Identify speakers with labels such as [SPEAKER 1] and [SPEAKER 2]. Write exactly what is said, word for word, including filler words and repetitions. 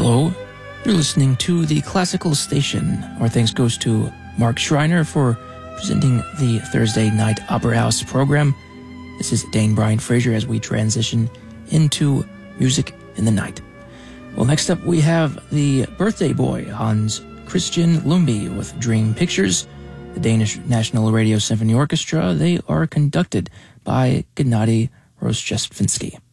[SPEAKER 1] Hello, you're listening to the Classical Station. Our thanks goes to Mark Schreiner for presenting the Thursday Night Opera House program. This is Dane Brian Fraser as we transition into music in the night. Well, next up we have the birthday boy, Hans Christian Lumby, with Dream Pictures. The Danish National Radio Symphony Orchestra, they are conducted by Gennady Rozchestvensky.